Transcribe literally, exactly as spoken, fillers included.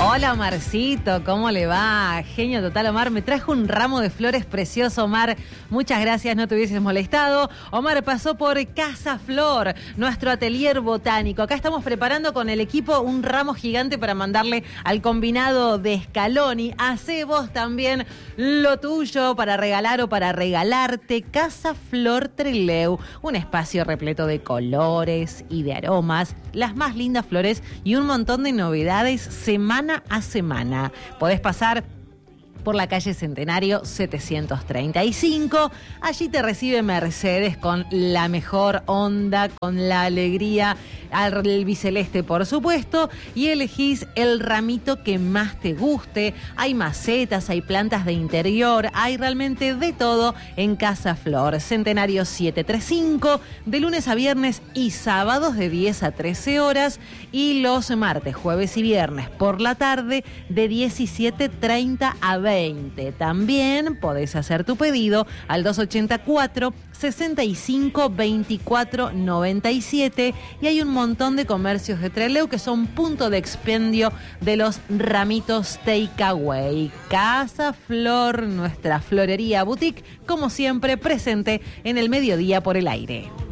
Hola Omarcito, ¿cómo le va? Genio total, Omar. Me trajo un ramo de flores precioso, Omar. Muchas gracias, no te hubieses molestado. Omar pasó por Casa Flor, nuestro atelier botánico. Acá estamos preparando con el equipo un ramo gigante para mandarle al combinado de Scaloni. Hacé vos también lo tuyo para regalar o para regalarte. Casa Flor Trelew, un espacio repleto de colores y de aromas, las más lindas flores y un montón de novedades semana a semana. Podés pasar por la calle Centenario setecientos treinta y cinco. Allí te recibe Mercedes con la mejor onda, con la alegría, al biceleste por supuesto, y elegís el ramito que más te guste. Hay macetas, hay plantas de interior, hay realmente de todo en Casa Flor. Centenario setecientos treinta y cinco, de lunes a viernes y sábados de diez a trece horas, y los martes, jueves y viernes por la tarde de diecisiete treinta a veinte. También podés hacer tu pedido al dos ochenta y cuatro, sesenta y cinco, veinticuatro, noventa y siete, y hay un montón de comercios de Trelew que son punto de expendio de los ramitos takeaway. Casa Flor, nuestra florería boutique, como siempre presente en el mediodía por el aire.